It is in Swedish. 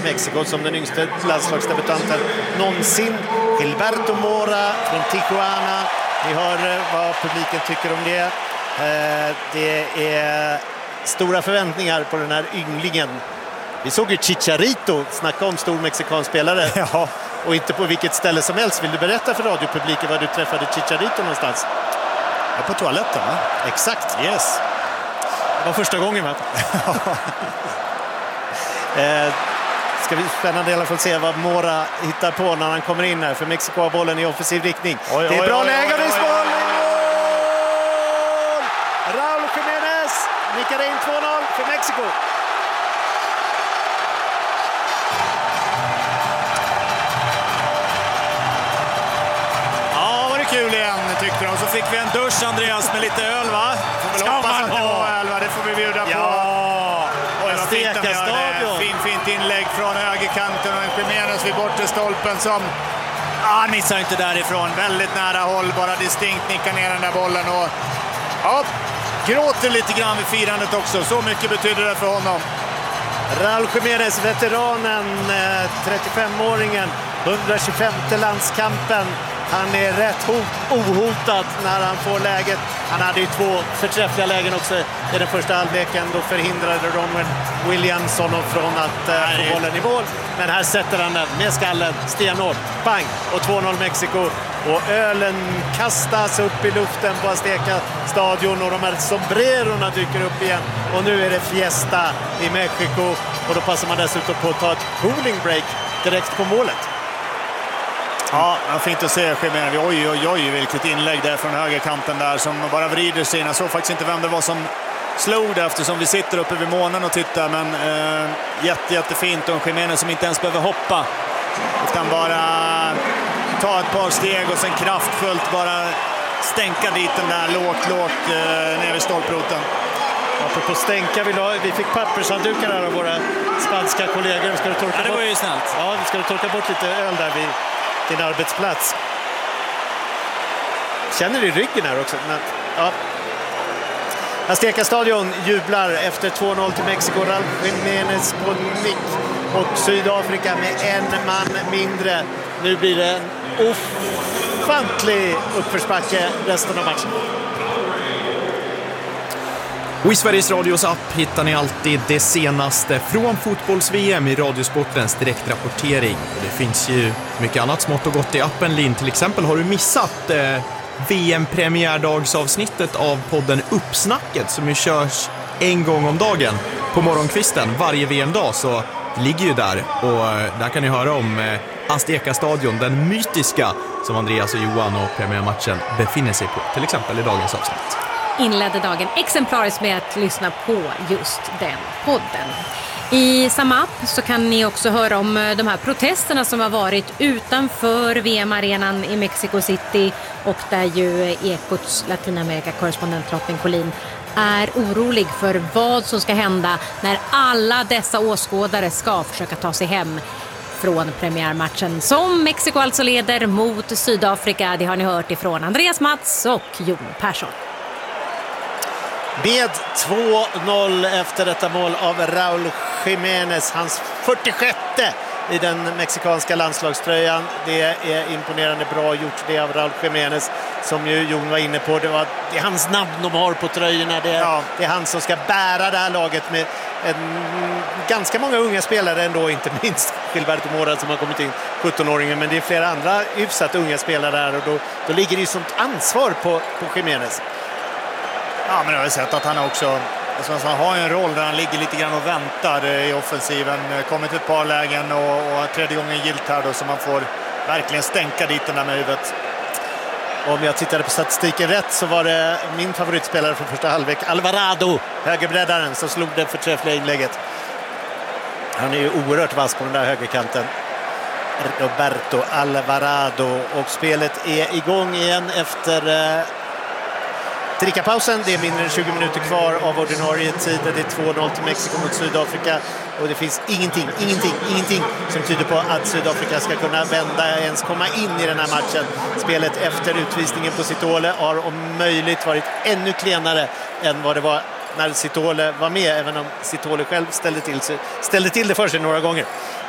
i Mexiko som den yngste landslagsdebutanten någonsin. Gilberto Mora från Tijuana. Ni hör vad publiken tycker om det. Det är stora förväntningar på den här ynglingen. Vi såg ju Chicharito, snacka om stor mexikansk spelare. Ja. Och inte på vilket ställe som helst. Vill du berätta för radiopubliken var du träffade Chicharito någonstans? Ja, på toaletten, va? Exakt. Yes. Det var första gången, va? Ska vi spännande i alla fall se vad Mora hittar på när han kommer in här. För Mexiko har bollen i offensiv riktning. Det är bra läge och det är mål! Raúl Jiménez nickar in 2-0 för Mexiko. Kul igen tyckte de. Så fick vi en dusch, Andreas, med lite öl, va? Ska man ha öl, va? Det får vi bjuda på. Ja, fint inlägg från högerkanten och en Jiménez vid bortre stolpen som han missar inte därifrån. Väldigt nära håll, bara distinkt nickar ner den där bollen och ja, gråter lite grann vid firandet också. Så mycket betyder det för honom. Raúl Jiménez, veteranen, 35-åringen, 125 landskampen. Han är rätt ohotad när han får läget. Han hade ju 2 förträffliga lägen också i den första halvleken. Då förhindrade Ronald Williamson från att få bollen i mål. Men här sätter han den med skallen, stenhårt, bang, och 2-0 Mexiko. Och ölen kastas upp i luften på Azteca stadion och de här sombrerorna dyker upp igen. Och nu är det fiesta i Mexiko och då passar man dessutom på att ta ett cooling break direkt på målet. Ja, fint att se Jiménez. Oj, vilket inlägg där från högerkanten där som bara vrider sig in. Jag såg faktiskt inte vem det var som slog det eftersom vi sitter uppe vid månen och tittar. Men jättefint och en Jiménez som inte ens behöver hoppa. Utan bara ta ett par steg och sen kraftfullt bara stänka dit den där lågt ner vid stolproten. Apropå stänka, vi fick pappershanddukar här av våra spanska kollegor. Ska du torka det var ju snällt. Ja, ska du torka bort lite öl där vid din arbetsplats. Känner i ryggen här också. Men, ja. Azteca stadion jublar efter 2-0 till Mexiko. Raúl Jiménez på nick och Sydafrika med en man mindre. Nu blir det en ofantlig uppförsbacke resten av matchen. Och i Sveriges Radios app hittar ni alltid det senaste från fotbolls-VM i Radiosportens direktrapportering. Och det finns ju mycket annat smått och gott i appen, Linn. Till exempel har du missat VM-premiärdagsavsnittet av podden Uppsnacket som ju körs en gång om dagen på morgonkvisten varje VM-dag, så ligger ju där. Och där kan ni höra om Azteca stadion, den mytiska som Andreas och Johan och premiärmatchen befinner sig på, till exempel i dagens avsnitt. Inledde dagen exemplariskt med att lyssna på just den podden. I samma app så kan ni också höra om de här protesterna som har varit utanför VM-arenan i Mexico City och där ju Ekots Latinamerika-korrespondent Lotten Collin är orolig för vad som ska hända när alla dessa åskådare ska försöka ta sig hem från premiärmatchen som Mexiko alltså leder mot Sydafrika. Det har ni hört ifrån Andreas Mats och Jon Persson. Med 2-0 efter detta mål av Raúl Jiménez, hans 46:e i den mexikanska landslagströjan. Det är imponerande bra gjort det av Raúl Jiménez, som ju Jon var inne på. Det är hans namn de har på tröjorna. Det är han som ska bära det här laget med ganska många unga spelare ändå, inte minst Gilberto Mora som har kommit in, 17-åringen, men det är flera andra hyfsat unga spelare där och då ligger det ju sånt ansvar på Jiménez. Ja, men jag har sett att han också han har en roll där han ligger lite grann och väntar i offensiven. Kommit ett par lägen och tredje gången gilt här då, så man får verkligen stänka dit den där med huvudet. Om jag tittade på statistiken rätt så var det min favoritspelare från första halvlek, Alvarado, högerbreddaren, som slog det förträffliga inlägget. Han är ju oerhört vass på den där högerkanten. Roberto Alvarado, och spelet är igång igen efter drickapausen. Det är mindre än 20 minuter kvar av ordinarie tid. Det är 2-0 till Mexiko mot Sydafrika. Och det finns ingenting som tyder på att Sydafrika ska kunna vända, ens komma in i den här matchen. Spelet efter utvisningen på Sitole har om möjligt varit ännu klenare än vad det var när Sitole var med, även om Sitole själv ställde till det för sig några gånger.